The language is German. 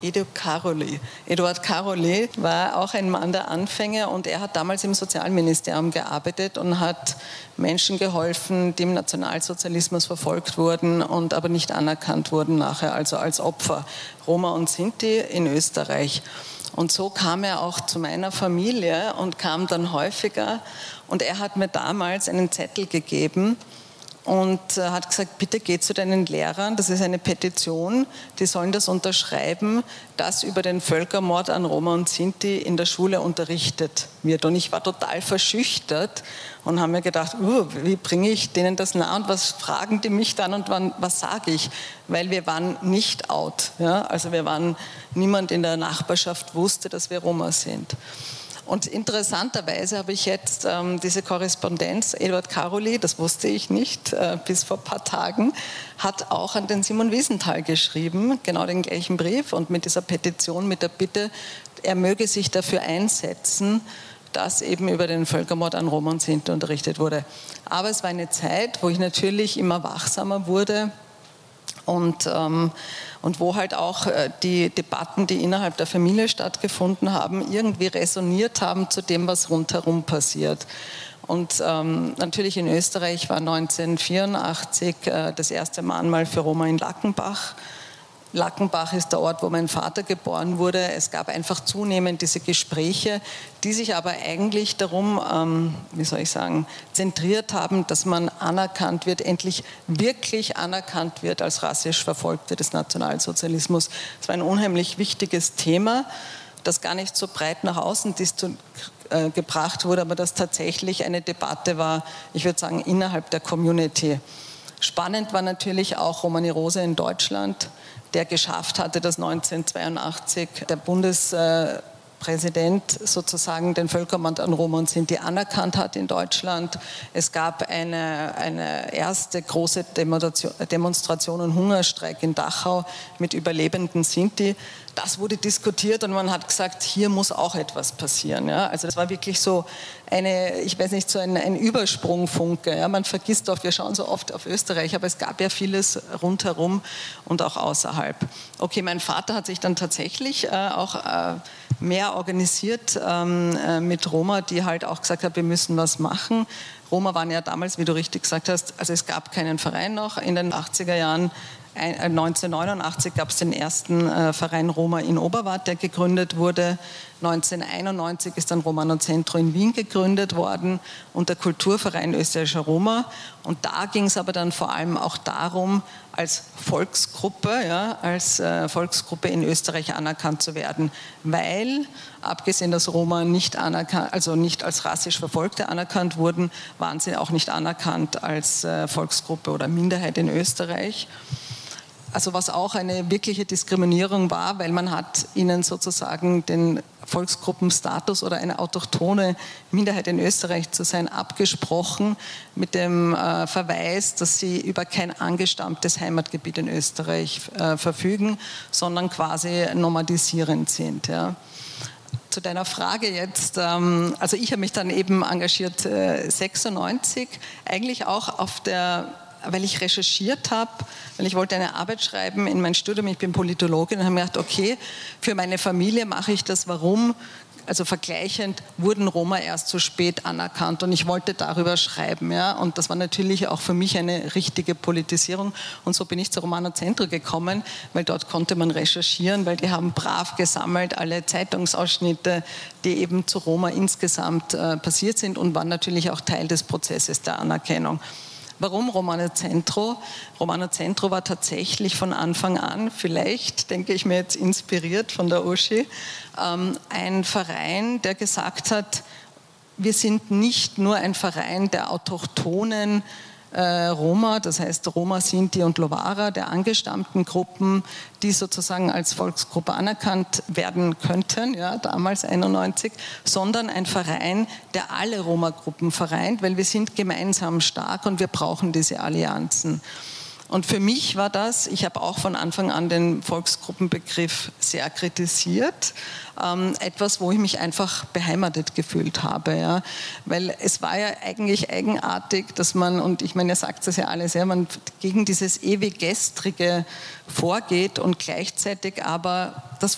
Eduard Karolyi war auch ein Mann der Anfänge und er hat damals im Sozialministerium gearbeitet und hat Menschen geholfen, die im Nationalsozialismus verfolgt wurden und aber nicht anerkannt wurden nachher, also als Opfer, Roma und Sinti in Österreich. Und so kam er auch zu meiner Familie und kam dann häufiger und er hat mir damals einen Zettel gegeben und hat gesagt, bitte geh zu deinen Lehrern, das ist eine Petition, die sollen das unterschreiben, dass über den Völkermord an Roma und Sinti in der Schule unterrichtet wird. Und ich war total verschüchtert und habe mir gedacht, wie bringe ich denen das nahe und was fragen die mich dann und was sage ich? Weil wir waren nicht out, ja? Also niemand in der Nachbarschaft wusste, dass wir Roma sind. Und interessanterweise habe ich jetzt diese Korrespondenz, Eduard Karolyi, das wusste ich nicht, bis vor ein paar Tagen, hat auch an den Simon Wiesenthal geschrieben, genau den gleichen Brief und mit dieser Petition, mit der Bitte, er möge sich dafür einsetzen, dass eben über den Völkermord an Roma und Sinti unterrichtet wurde. Aber es war eine Zeit, wo ich natürlich immer wachsamer wurde, und wo halt auch die Debatten, die innerhalb der Familie stattgefunden haben, irgendwie resoniert haben zu dem, was rundherum passiert. Und natürlich in Österreich war 1984 das erste Mahnmal für Roma in Lackenbach. Lackenbach ist der Ort, wo mein Vater geboren wurde. Es gab einfach zunehmend diese Gespräche, die sich aber eigentlich darum, zentriert haben, dass man anerkannt wird, endlich wirklich anerkannt wird als rassisch Verfolgte des Nationalsozialismus. Es war ein unheimlich wichtiges Thema, das gar nicht so breit nach außen gebracht wurde, aber das tatsächlich eine Debatte war, ich würde sagen, innerhalb der Community. Spannend war natürlich auch Romani Rose in Deutschland, der geschafft hatte, dass 1982 der Bundespräsident sozusagen den Völkermord an Roma und Sinti anerkannt hat in Deutschland. Es gab eine erste große Demonstration und Hungerstreik in Dachau mit überlebenden Sinti. Das wurde diskutiert und man hat gesagt, hier muss auch etwas passieren. Ja? Also das war wirklich so ein Übersprungfunke. Ja? Man vergisst oft, wir schauen so oft auf Österreich, aber es gab ja vieles rundherum und auch außerhalb. Okay, mein Vater hat sich dann tatsächlich auch mehr organisiert mit Roma, die halt auch gesagt haben, wir müssen was machen. Roma waren ja damals, wie du richtig gesagt hast, also es gab keinen Verein noch in den 80er Jahren. 1989 gab es den ersten Verein Roma in Oberwart, der gegründet wurde. 1991 ist dann Romano Centro in Wien gegründet worden und der Kulturverein Österreichischer Roma. Und da ging es aber dann vor allem auch darum, als Volksgruppe in Österreich anerkannt zu werden, weil, abgesehen, dass Roma nicht als rassisch Verfolgte anerkannt wurden, waren sie auch nicht anerkannt als Volksgruppe oder Minderheit in Österreich. Also was auch eine wirkliche Diskriminierung war, weil man hat ihnen sozusagen den Volksgruppenstatus oder eine autochthone Minderheit in Österreich zu sein abgesprochen mit dem Verweis, dass sie über kein angestammtes Heimatgebiet in Österreich verfügen, sondern quasi nomadisierend sind. Ja. Zu deiner Frage jetzt, also ich habe mich dann eben engagiert 96, eigentlich auch weil ich recherchiert habe, weil ich wollte eine Arbeit schreiben in mein Studium, ich bin Politologin und habe mir gedacht, okay, für meine Familie mache ich das, warum? Also vergleichend wurden Roma erst so spät anerkannt und ich wollte darüber schreiben. Ja? Und das war natürlich auch für mich eine richtige Politisierung und so bin ich zu Romano Centro gekommen, weil dort konnte man recherchieren, weil die haben brav gesammelt alle Zeitungsausschnitte, die eben zu Roma insgesamt passiert sind und waren natürlich auch Teil des Prozesses der Anerkennung. Warum Romano Centro? Romano Centro war tatsächlich von Anfang an, vielleicht denke ich mir jetzt inspiriert von der Uschi, ein Verein, der gesagt hat, wir sind nicht nur ein Verein der autochthonen Roma, das heißt Roma, Sinti und Lowara, der angestammten Gruppen, die sozusagen als Volksgruppe anerkannt werden könnten, ja, damals 91, sondern ein Verein, der alle Roma-Gruppen vereint, weil wir sind gemeinsam stark und wir brauchen diese Allianzen. Und für mich war das, ich habe auch von Anfang an den Volksgruppenbegriff sehr kritisiert, etwas, wo ich mich einfach beheimatet gefühlt habe. Ja. Weil es war ja eigentlich eigenartig, dass man, und ich meine, ihr sagt es ja alles, ja, man gegen dieses ewig Gestrige vorgeht und gleichzeitig aber das